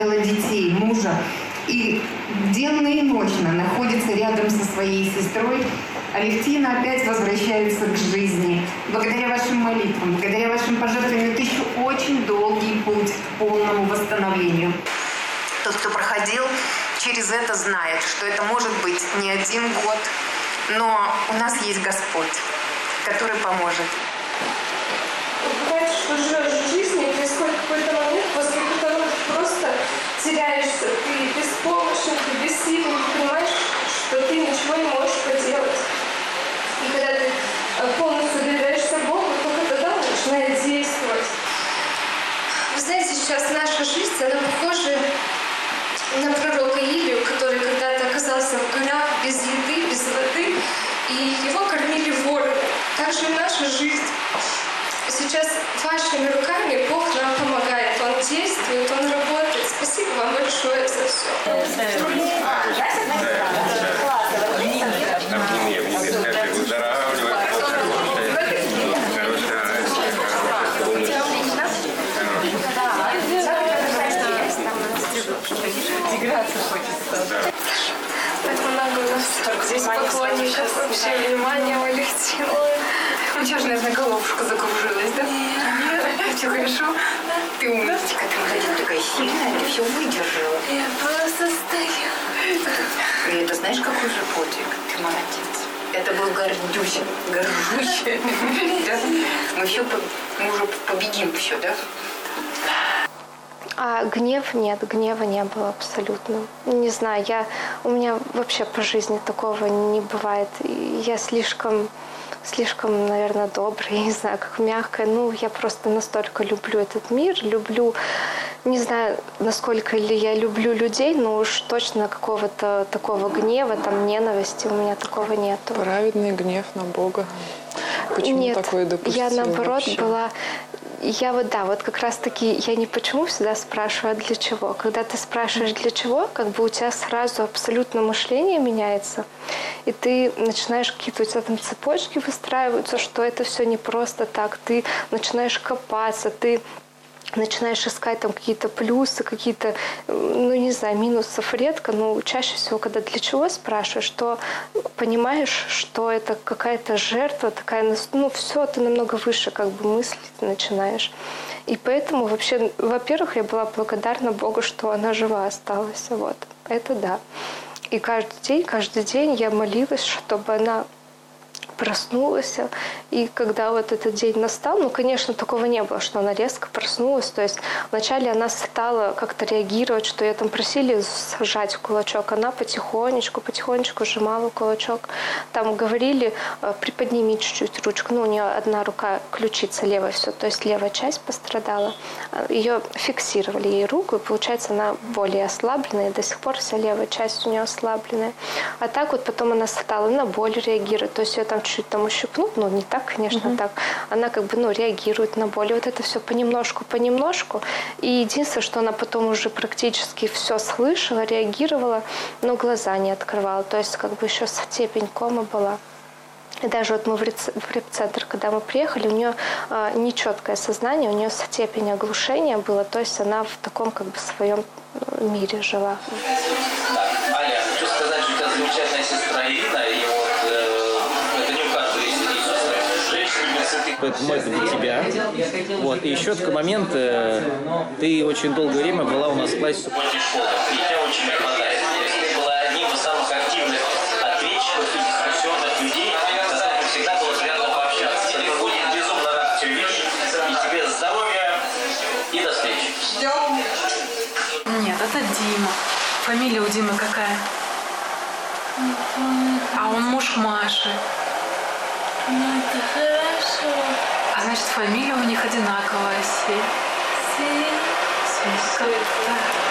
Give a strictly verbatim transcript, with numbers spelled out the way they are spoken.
детей, мужа, и денно и ночно находится рядом со своей сестрой, Алевтина опять возвращается к жизни. Благодаря вашим молитвам, благодаря вашим пожертвованиям, это еще очень долгий путь к полному восстановлению. Тот, кто проходил через это, знает, что это может быть не один год, но у нас есть Господь, который поможет. Бывает, что живешь в жизни, и происходит какой-то момент, после которого ты просто теряешься, ты беспомощен, ты бессилен, ты понимаешь, что ты ничего не можешь поделать. И когда ты полностью доверяешься Богу, только тогда он начинает действовать. Вы знаете, сейчас наша жизнь, она похожа на пророка Илию, который когда-то оказался в горах без еды, без воды, и его кормили воры. Так же и наша жизнь. Сейчас вашими руками Бог нам помогает. Он действует, Он работает. Спасибо вам большое за все. Играться хочется. Так много у нас здесь поклонников. Вообще внимание у Алевтины. У тебя же, наверное, головушка закружилась, да? Нет. Все хорошо? Ты умничка. Ты ходила такая сильная, ты все выдержала. Я просто стою. И это знаешь, какой же подвиг? Ты молодец. Это был гордюсь, горжусь. Мы все, мы уже победим все, да? А гнев нет, гнева не было абсолютно. Не знаю, я, у меня вообще по жизни такого не бывает. Я слишком, слишком, наверное, добрая, я не знаю, как мягкая. Ну, я просто настолько люблю этот мир, люблю, не знаю, насколько ли я люблю людей, но уж точно какого-то такого гнева, там, ненависти у меня такого нету. Праведный гнев на Бога. Почему Нет, такое допустили я наоборот вообще? была... Я вот, да, вот как раз-таки, я не почему всегда спрашиваю, а для чего. Когда ты спрашиваешь для чего, как бы у тебя сразу абсолютно мышление меняется, и ты начинаешь какие-то у тебя там цепочки выстраиваются, что это все не просто так. Ты начинаешь копаться, ты начинаешь искать там какие-то плюсы, какие-то, ну не знаю, минусов редко, но чаще всего, когда для чего спрашиваешь, то понимаешь, что это какая-то жертва такая, ну все, ты намного выше как бы мыслить начинаешь. И поэтому вообще, во-первых, я была благодарна Богу, что она жива осталась, вот, это да. И каждый день, каждый день я молилась, чтобы она проснулась, и когда вот этот день настал, ну, конечно, такого не было, что она резко проснулась, то есть вначале она стала как-то реагировать, что ее там просили сжать кулачок, она потихонечку, потихонечку сжимала кулачок, там говорили, приподними чуть-чуть ручку, ну, у нее одна рука, ключица левая все, то есть левая часть пострадала, ее фиксировали, ей руку, и получается она более ослабленная, и до сих пор вся левая часть у нее ослабленная, а так вот потом она стала на боль реагировать, то есть ее там чуть-чуть там ущипнут, ну не так, конечно, mm-hmm. так. Она как бы, ну, реагирует на боль. И вот это все понемножку, понемножку. И единственное, что она потом уже практически все слышала, реагировала, но глаза не открывала. То есть как бы еще степень комы была. И даже вот мы в реп-центр, когда мы приехали, у нее э, нечеткое сознание, у нее степень оглушения было, то есть она в таком как бы своем мире жила. Аля, хочу сказать, что у тебя замечательная сестра Ирина, и вот Поэтому это для тебя. Вот. И еще такой момент, ты очень долгое время была у нас в классе субботней школы, и тебя очень не хватает. То есть ты была одним из самых активных ответчиков и дискуссионных людей, с которыми всегда было приятно пообщаться. Мы будем безумно рады тебя видеть, и тебе здоровья, и до встречи. Нет, это Дима. Фамилия у Димы какая? А он муж Маши. Ну, это хорошо. А значит, фамилия у них одинаковая. Си. Си. Си. Да.